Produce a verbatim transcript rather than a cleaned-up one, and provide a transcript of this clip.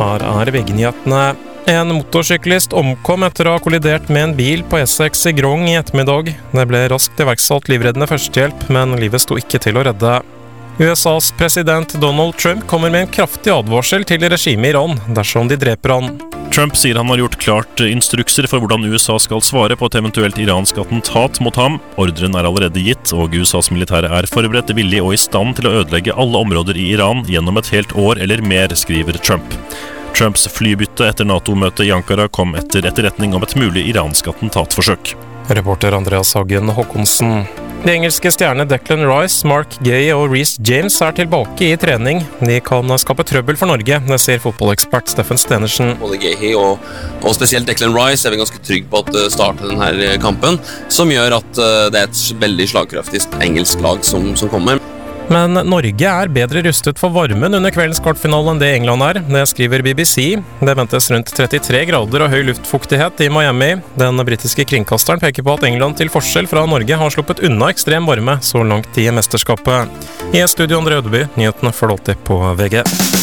Her er V G-nyhetene. En motorsyklist omkom etter å ha kollidert med en bil på E seks i Grong i ettermiddag. Det ble raskt iverksatt livreddende førstehjelp, men livet sto ikke til å redde. U S A's president Donald Trump kommer med en kraftig advarsel til regimet i Iran dersom de dreper han. Trump sier han har gjort klart instrukser for hvordan U S A skal svare på et eventuelt iransk attentat mot ham. Ordren er allerede gitt, og U S A's militære er forberedt, villig og i stand til å ødelegge alle områder i Iran gjennom et helt år eller mer, skriver Trump. Trumps flybytte etter NATO-møtet i Ankara kom etter etterretning om et mulig iransk attentatforsøk. Reporter Andreas Hagen Håkonsen. De engelske stjerne Declan Rice, Mark Gay og Reece James er tilbake i trening. De kan skape trøbbel for Norge, det sier fotballekspert Steffen Stenersen. Både Gay og, og spesielt Declan Rice er vi ganske trygg på at starte denne kampen, som gjør at det er et veldig slagkraftig engelsk lag som, som kommer. Men Norge er bedre rustet for varmen under kveldens kvartfinale enn det England er. Det skriver B B C. Det ventes rundt trettitre grader og høy luftfuktighet i Miami. Den britiske kringkasteren peker på at England til forskjell fra Norge har sluppet unna ekstrem varme så langt i mesterskapet. I studio André Ødeby, nyhetene følger alltid på V G.